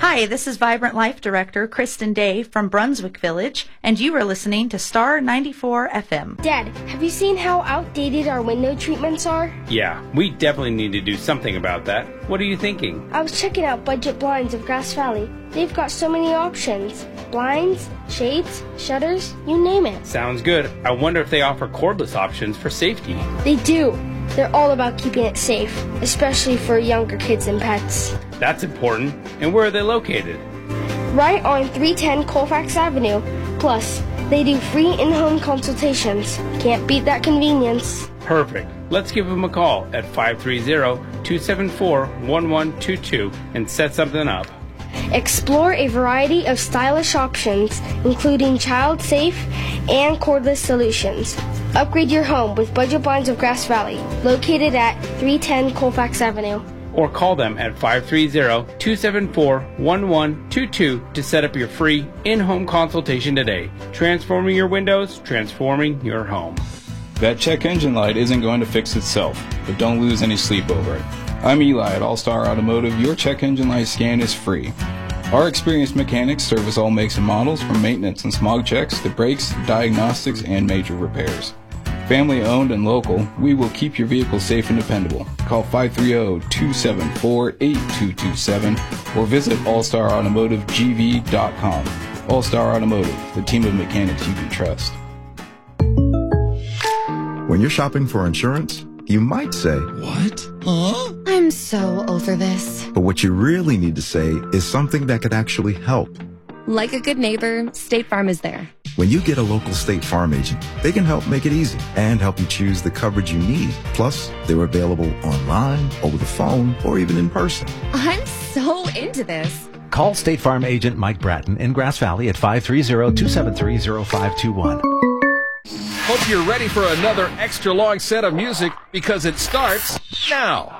Hi, this is Vibrant Life Director Kristen Day from Brunswick Village, and you are listening to Star 94 FM. Dad, have you seen how outdated our window treatments are? Yeah, we definitely need to do something about that. What are you thinking? I was checking out Budget Blinds of Grass Valley. They've got so many options. Blinds, shades, shutters, you name it. Sounds good. I wonder if they offer cordless options for safety. They do. They're all about keeping it safe, especially for younger kids and pets. That's important. And where are they located? Right on 310 Colfax Avenue. Plus, they do free in-home consultations. Can't beat that convenience. Perfect. Let's give them a call at 530-274-1122 and set something up. Explore a variety of stylish options, including child-safe and cordless solutions. Upgrade your home with Budget Blinds of Grass Valley, located at 310 Colfax Avenue. Or call them at 530-274-1122 to set up your free in-home consultation today. Transforming your windows, transforming your home. That check engine light isn't going to fix itself, but don't lose any sleep over it. I'm Eli at All-Star Automotive. Your check engine light scan is free. Our experienced mechanics service all makes and models, from maintenance and smog checks to brakes, diagnostics, and major repairs. Family owned and local, we will keep your vehicle safe and dependable. Call 530-274-8227 or visit allstarautomotivegv.com. All-Star Automotive, the team of mechanics you can trust. When you're shopping for insurance, you might say, "What? Huh?" I'm so over this. But what you really need to say is something that could actually help. Like a good neighbor, State Farm is there. When you get a local State Farm agent, they can help make it easy and help you choose the coverage you need. Plus, they're available online, over the phone, or even in person. I'm so into this. Call State Farm agent Mike Bratton in Grass Valley at 530-273-0521. Hope you're ready for another extra long set of music because it starts now.